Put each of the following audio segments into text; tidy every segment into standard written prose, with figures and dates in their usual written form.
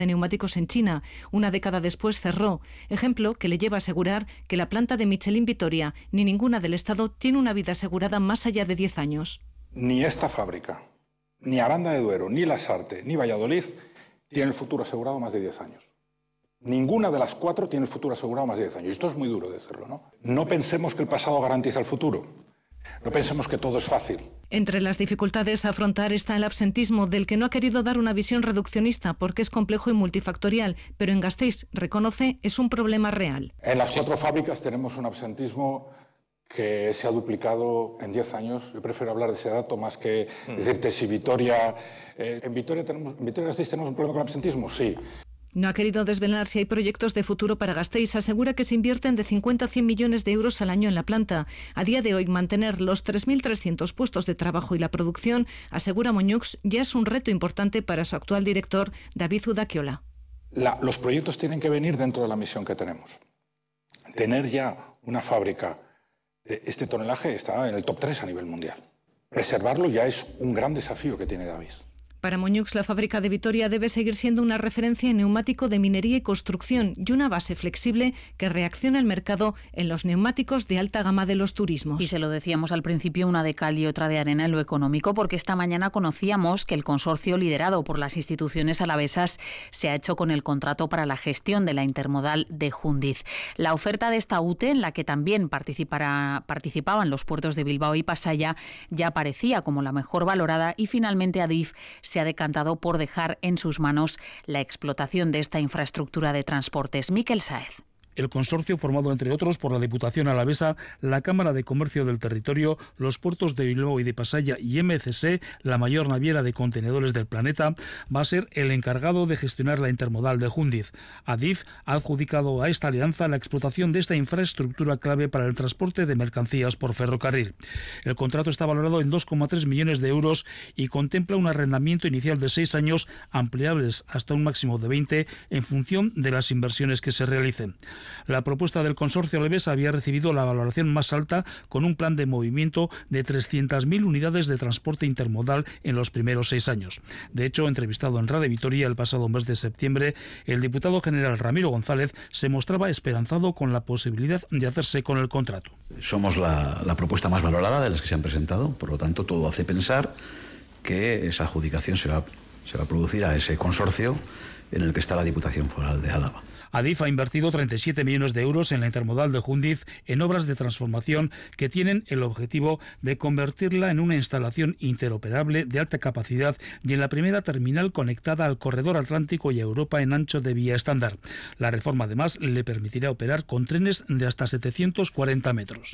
de neumáticos en China. Una década después cerró. Ejemplo que le lleva a asegurar que la planta de Michelin Vitoria ni ninguna del Estado tiene una vida asegurada más allá de 10 años. Ni esta fábrica, ni Aranda de Duero, ni Lasarte, ni Valladolid tiene el futuro asegurado más de 10 años. Ninguna de las 4 tiene el futuro asegurado más de 10 años. Y esto es muy duro decirlo, ¿no? No pensemos que el pasado garantiza el futuro. No pensemos que todo es fácil. Entre las dificultades a afrontar está el absentismo, del que no ha querido dar una visión reduccionista porque es complejo y multifactorial, pero en Gasteiz, reconoce, es un problema real. En las 4 fábricas tenemos un absentismo que se ha duplicado en 10 años. Yo prefiero hablar de ese dato más que decirte si Vitoria... ¿En Vitoria-Gasteiz tenemos un problema con el absentismo? Sí. No ha querido desvelar si hay proyectos de futuro para Gasteiz. Asegura que se invierten de 50 a 100 millones de euros al año en la planta. A día de hoy, mantener los 3.300 puestos de trabajo y la producción, asegura Moñux, ya es un reto importante para su actual director, David Udaquiola. Los proyectos tienen que venir dentro de la misión que tenemos. Tener ya una fábrica de este tonelaje está en el top 3 a nivel mundial. Preservarlo ya es un gran desafío que tiene David. Para Moñux, la fábrica de Vitoria debe seguir siendo una referencia en neumático de minería y construcción y una base flexible que reaccione al mercado en los neumáticos de alta gama de los turismos. Y se lo decíamos al principio, una de cal y otra de arena en lo económico, porque esta mañana conocíamos que el consorcio liderado por las instituciones alavesas se ha hecho con el contrato para la gestión de la intermodal de Jundiz. La oferta de esta UTE, en la que también participaban los puertos de Bilbao y Pasaia, ya parecía como la mejor valorada y finalmente Adif se ha decantado por dejar en sus manos la explotación de esta infraestructura de transportes. Miquel Sáez. El consorcio, formado entre otros por la Diputación Alavesa, la Cámara de Comercio del Territorio, los puertos de Bilbao y de Pasaia y MCC, la mayor naviera de contenedores del planeta, va a ser el encargado de gestionar la intermodal de Jundiz. Adif ha adjudicado a esta alianza la explotación de esta infraestructura clave para el transporte de mercancías por ferrocarril. El contrato está valorado en 2,3 millones de euros y contempla un arrendamiento inicial de 6 años, ampliables hasta un máximo de 20 en función de las inversiones que se realicen. La propuesta del consorcio alavés había recibido la valoración más alta, con un plan de movimiento de 300.000 unidades de transporte intermodal en los primeros 6 años. De hecho, entrevistado en Radio Vitoria el pasado mes de septiembre, el diputado general Ramiro González se mostraba esperanzado con la posibilidad de hacerse con el contrato. Somos la propuesta más valorada de las que se han presentado, por lo tanto todo hace pensar que esa adjudicación se va a producir a ese consorcio en el que está la Diputación Foral de Álava. Adif ha invertido 37 millones de euros en la intermodal de Jundiz en obras de transformación que tienen el objetivo de convertirla en una instalación interoperable de alta capacidad y en la primera terminal conectada al corredor atlántico y a Europa en ancho de vía estándar. La reforma además le permitirá operar con trenes de hasta 740 metros.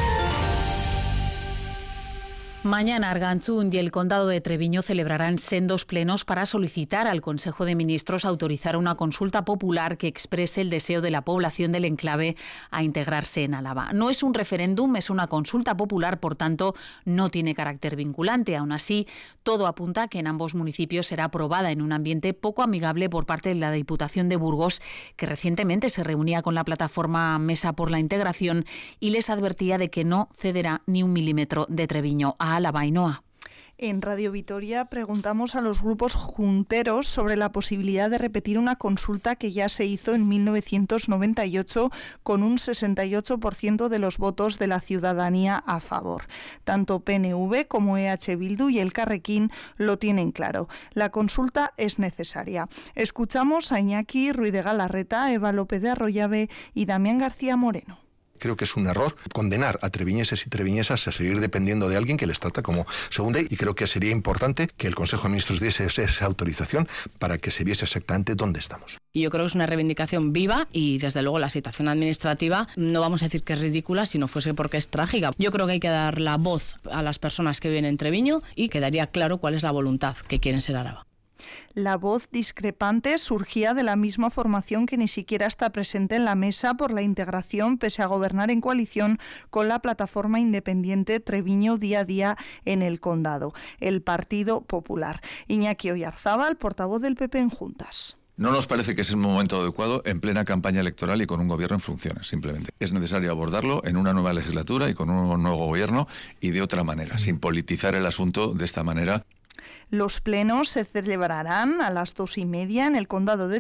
Mañana Arganzón y el Condado de Treviño celebrarán sendos plenos para solicitar al Consejo de Ministros autorizar una consulta popular que exprese el deseo de la población del enclave a integrarse en Álava. No es un referéndum, es una consulta popular, por tanto, no tiene carácter vinculante. Aún así, todo apunta a que en ambos municipios será aprobada en un ambiente poco amigable por parte de la Diputación de Burgos, que recientemente se reunía con la plataforma Mesa por la Integración y les advertía de que no cederá ni un milímetro de Treviño a Álava. Ainhoa. En Radio Vitoria preguntamos a los grupos junteros sobre la posibilidad de repetir una consulta que ya se hizo en 1998 con un 68% de los votos de la ciudadanía a favor. Tanto PNV como EH Bildu y el Carrequín lo tienen claro. La consulta es necesaria. Escuchamos a Iñaki Ruiz de Galarreta, Eva López de Arroyave y Damián García Moreno. Creo que es un error condenar a treviñeses y treviñesas a seguir dependiendo de alguien que les trata como segunda, y creo que sería importante que el Consejo de Ministros diese esa autorización para que se viese exactamente dónde estamos. Y yo creo que es una reivindicación viva y desde luego la situación administrativa no vamos a decir que es ridícula si no fuese porque es trágica. Yo creo que hay que dar la voz a las personas que viven en Treviño y quedaría claro cuál es la voluntad que quieren ser Álava. La voz discrepante surgía de la misma formación que ni siquiera está presente en la mesa por la integración, pese a gobernar en coalición con la plataforma independiente Treviño Día a Día en el Condado, el Partido Popular. Iñaki Oyarzábal, portavoz del PP en Juntas. No nos parece que es el momento adecuado en plena campaña electoral y con un gobierno en funciones, simplemente. Es necesario abordarlo en una nueva legislatura y con un nuevo gobierno y de otra manera, sin politizar el asunto de esta manera. Los plenos se celebrarán a las 2:30 en el condado de